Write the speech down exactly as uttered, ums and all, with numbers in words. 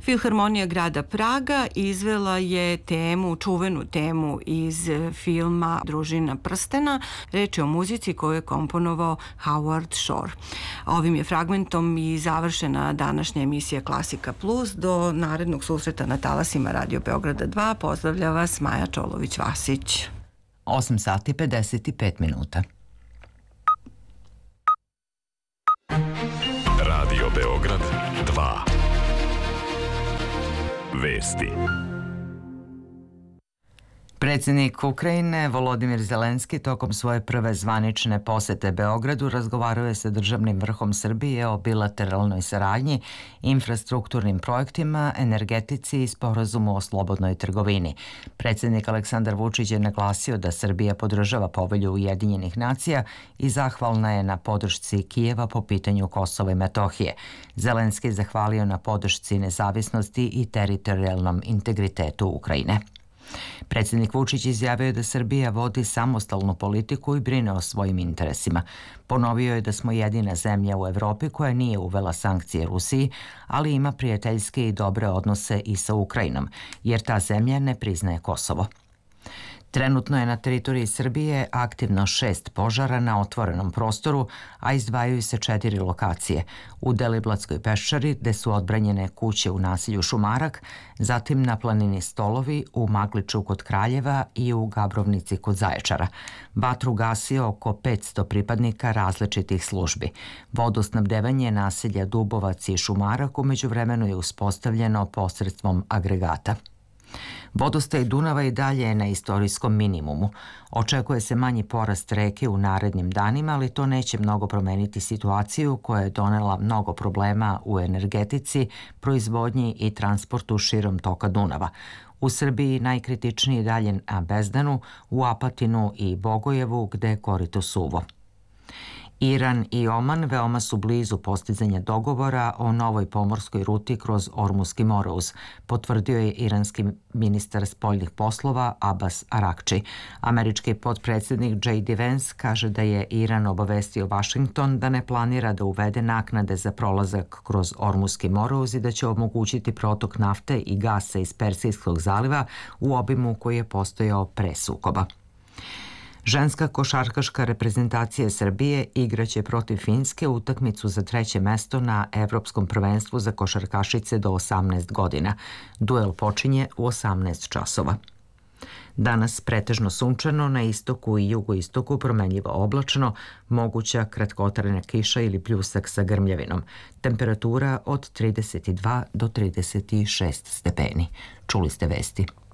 Filharmonija grada Praga izvela je temu, čuvenu temu iz filma Družina prstena. Reč je o muzici koju je komponovao Howard Shore. Ovim je fragmentom i završena današnja emisija Klasika Plus. Do narednog susreta na talasima Radio Beograda dva pozdravlja vas Maja Čolović-Vasić. osam sati pedeset pet minuta. Radio Beograd dva. Vesti. Predsjednik Ukrajine Volodimir Zelenski tokom svoje prve zvanične posete Beogradu razgovarao je sa državnim vrhom Srbije o bilateralnoj saradnji, infrastrukturnim projektima, energetici i sporazumu o slobodnoj trgovini. Predsjednik Aleksandar Vučić je naglasio da Srbija podržava povelju Ujedinjenih nacija i zahvalna je na podršci Kijeva po pitanju Kosova i Metohije. Zelenski je zahvalio na podršci nezavisnosti i teritorijalnom integritetu Ukrajine. Predsjednik Vučić izjavio je da Srbija vodi samostalnu politiku i brine o svojim interesima. Ponovio je da smo jedina zemlja u Evropi koja nije uvela sankcije Rusiji, ali ima prijateljske i dobre odnose i sa Ukrajinom, jer ta zemlja ne priznaje Kosovo. Trenutno je na teritoriji Srbije aktivno šest požara na otvorenom prostoru, a izdvajaju se četiri lokacije. U Deliblatskoj peščari, gde su odbranjene kuće u naselju Šumarak, zatim na planini Stolovi, u Magliču kod Kraljeva i u Gabrovnici kod Zaječara. Vatru gasio oko petsto pripadnika različitih službi. Vodosnabdevanje naselja Dubovac i Šumarak u međuvremenu je uspostavljeno posredstvom agregata. Vodostaj Dunava i dalje je na istorijskom minimumu. Očekuje se manji porast reke u narednim danima, ali to neće mnogo promeniti situaciju koja je donela mnogo problema u energetici, proizvodnji i transportu širom toka Dunava. U Srbiji najkritičniji dalje na Bezdanu, u Apatinu i Bogojevu, gde je korito suvo. Iran i Oman veoma su blizu postizanja dogovora o novoj pomorskoj ruti kroz Ormuski morauz, potvrdio je iranski ministar spoljnih poslova Abbas Arakči. Američki potpredsjednik J D Vance kaže da je Iran obavestio Washington da ne planira da uvede naknade za prolazak kroz Ormuski morauz i da će omogućiti protok nafte i gasa iz Persijskog zaliva u obimu koji je postojao pre sukoba. Ženska košarkaška reprezentacija Srbije igraće protiv Finske utakmicu za treće mesto na Evropskom prvenstvu za košarkašice do osamnaest godina. Duel počinje u osamnaest časova. Danas pretežno sunčano, na istoku i jugoistoku promenljivo oblačno, moguća kratkotrajna kiša ili pljusak sa grmljavinom. Temperatura od trideset dva do trideset šest stepeni. Čuli ste vesti.